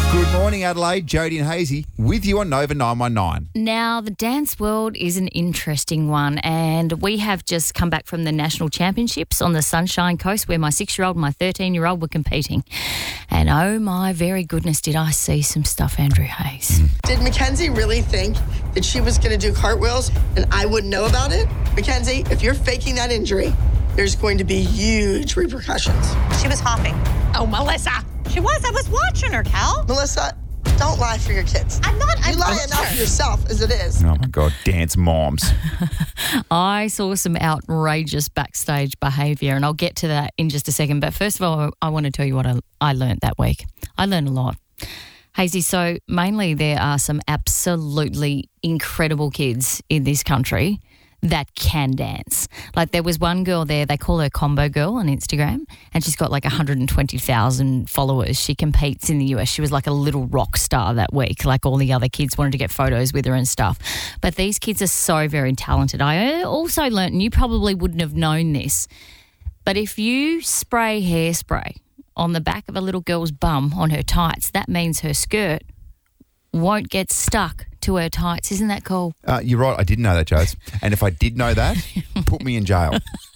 Good morning, Adelaide. Jody and Hazy with you on Nova 919. Now, the dance world is an interesting one, and we have just come back from the National Championships on the Sunshine Coast where my 6-year-old and my 13-year-old were competing. And oh my very goodness, did I see some stuff, Andrew Hayes. Did Mackenzie really think that she was going to do cartwheels and I wouldn't know about it? Mackenzie, if you're faking that injury, there's going to be huge repercussions. She was hopping. Oh, Melissa. She was. I was watching her, Cal. Melissa, don't lie for your kids. I'm not. You lie enough for yourself as it is. Oh, my God. Dance moms. I saw some outrageous backstage behaviour, and I'll get to that in just a second. But first of all, I want to tell you what I learned that week. I learned a lot. Hazy, so mainly there are some absolutely incredible kids in this country that can dance. Like there was one girl there, they call her Combo Girl on Instagram, and she's got like 120,000 followers. She competes in the US. She was like a little rock star that week. Like all the other kids wanted to get photos with her and stuff. But these kids are so very talented. I also learnt, and you probably wouldn't have known this, but if you spray hairspray on the back of a little girl's bum on her tights, that means her skirt won't get stuck to her tights. Isn't that cool? You're right. I didn't know that, Jose. And if I did know that, put me in jail.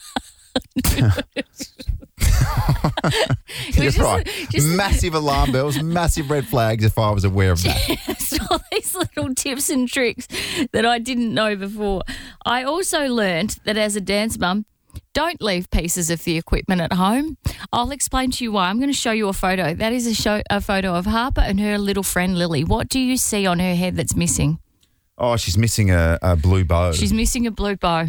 That's right. Massive alarm bells, massive red flags if I was aware of that. Just all these little tips and tricks that I didn't know before. I also learnt that as a dance mum, don't leave pieces of the equipment at home. I'll explain to you why. I'm going to show you a photo. That is a photo of Harper and her little friend Lily. What do you see on her head that's missing? Oh, she's missing a blue bow. She's missing a blue bow.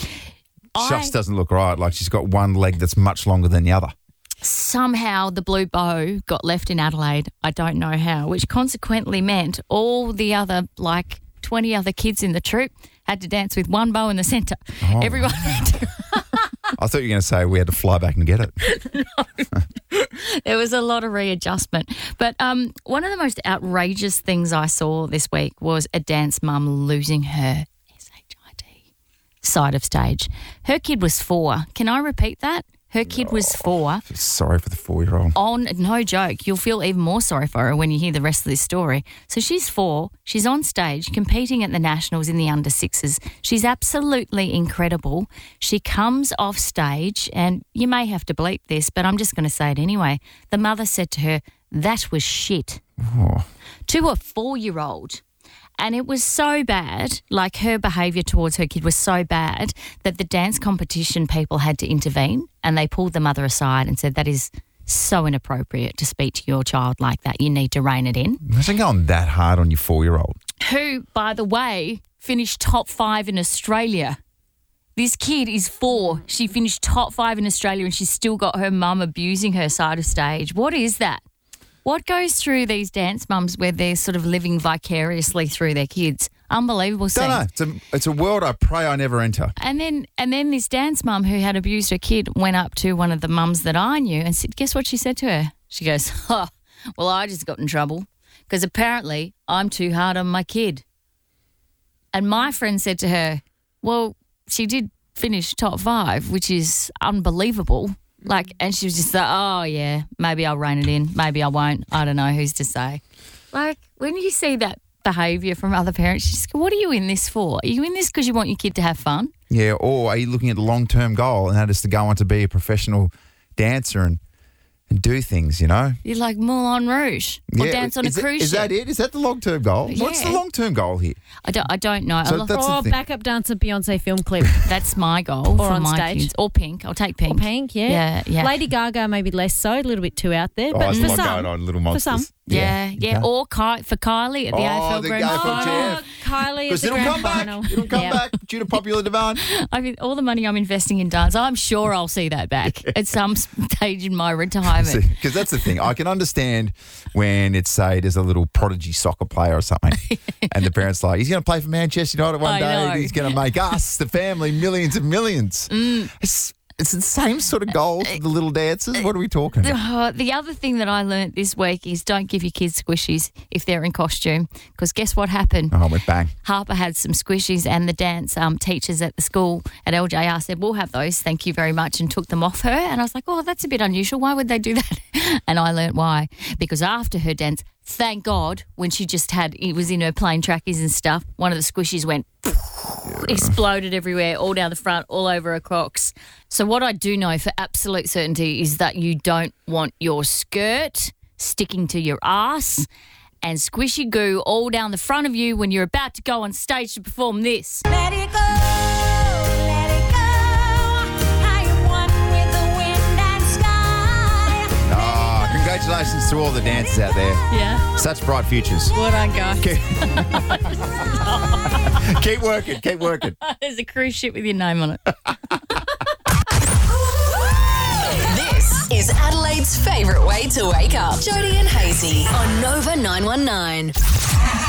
Just doesn't look right. Like she's got one leg that's much longer than the other. Somehow the blue bow got left in Adelaide. I don't know how, which consequently meant all the other, 20 other kids in the troop had to dance with one bow in the centre. Oh. Everyone had to... I thought you were going to say we had to fly back and get it. No. There was a lot of readjustment. But one of the most outrageous things I saw this week was a dance mum losing her SHIT side of stage. Her kid was 4. Can I repeat that? Her kid was 4. Sorry for the 4-year-old. No joke. You'll feel even more sorry for her when you hear the rest of this story. So she's 4. She's on stage competing at the Nationals in the under 6s. She's absolutely incredible. She comes off stage, and you may have to bleep this, but I'm just going to say it anyway. The mother said to her, "That was shit." Oh. To a 4-year-old. And it was so bad, like her behaviour towards her kid was so bad that the dance competition people had to intervene, and they pulled the mother aside and said, "That is so inappropriate to speak to your child like that. You need to rein it in." Imagine going that hard on your 4-year-old. Who, by the way, finished top 5 in Australia. This kid is 4. She finished top 5 in Australia, and she's still got her mum abusing her side of stage. What is that? What goes through these dance mums where they're sort of living vicariously through their kids? Unbelievable scene. Don't know. It's a world I pray I never enter. And then this dance mum who had abused her kid went up to one of the mums that I knew and said, guess what she said to her? She goes, "Oh, well, I just got in trouble because apparently I'm too hard on my kid." And my friend said to her, "Well, she did finish top 5, which is unbelievable." And she was just like, "Oh, yeah, maybe I'll rein it in. Maybe I won't. I don't know. Who's to say?" When you see that behaviour from other parents, you just go, what are you in this for? Are you in this because you want your kid to have fun? Yeah, or are you looking at the long-term goal, and that is to go on to be a professional dancer and do things, you know? You're like Moulin Rouge or dance on a cruise ship. Is that it? Is that the long-term goal? Yeah. What's the long-term goal here? I don't know. So that's the thing. Backup dancer Beyonce film clip. That's my goal Or for on my stage. kids. Or Pink. I'll take Pink. Or Pink, yeah. Yeah. Lady Gaga, maybe less so, a little bit too out there. Oh, But there's for a lot some, going on, Little Monsters. some. Yeah. Okay. Or for Kylie at the AFL the Grand AFL Final. Jeff. Kylie at Because the it'll grand come back. final. It'll come back due to popular demand. I mean, all the money I'm investing in dance, I'm sure I'll see that back at some stage in my retirement. Because that's the thing. I can understand when it's, say, there's a little prodigy soccer player or something, and the parents are like, he's going to play for Manchester United one I day, know. and he's going to make us, the family, millions and millions. It's the same sort of goal for the little dancers. What are we talking about? The other thing that I learnt this week is don't give your kids squishies if they're in costume, because guess what happened? Oh, I went bang. Harper had some squishies, and the dance teachers at the school at LJR said, "We'll have those, thank you very much," and took them off her. And I was like, "Oh, that's a bit unusual. Why would they do that?" And I learnt why. Because after her dance, thank God, when she just it was in her plane trackies and stuff, one of the squishies went, exploded everywhere, all down the front, all over her Crocs. So what I do know for absolute certainty is that you don't want your skirt sticking to your ass and squishy goo all down the front of you when you're about to go on stage to perform this. Let it go, let it go. I am one with the wind and sky. Oh, congratulations to all the dancers out there. Yeah. Such bright futures. What I got. Keep working, keep working. There's a cruise ship with your name on it. This is Adelaide's favourite way to wake up. Jody and Hazy on Nova 919.